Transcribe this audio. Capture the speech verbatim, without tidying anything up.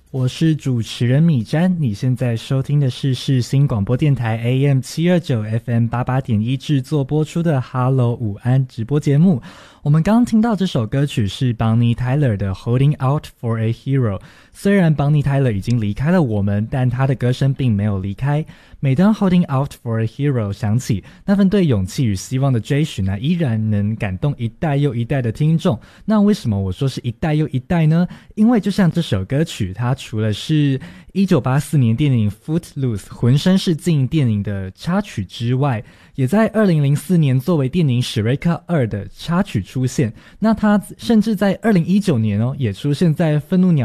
我是主持人米詹，你现在收听的是世新广播电台 A M 七二九 F M 八八点一制作播出的 Hello 午安直播节目。我们刚刚听到这首歌曲是 Bonnie Tyler 的 Holding Out for a Hero。 虽然 Bonnie Tyler 已经离开了我们，但她的歌声并没有离开。每当 Holding Out for a Hero 响起，那份对勇气与希望的追寻呢，依然能感动一代又一代的听众。那为什么我说是一代又一代呢？因为就像这首歌曲，它除了是一九八四年电影 Footloose 浑身是劲电影的插曲之外，也在二零零四年作为电影史瑞克二的插曲出现。那它甚至在二零一九年哦，也出现在愤怒鸟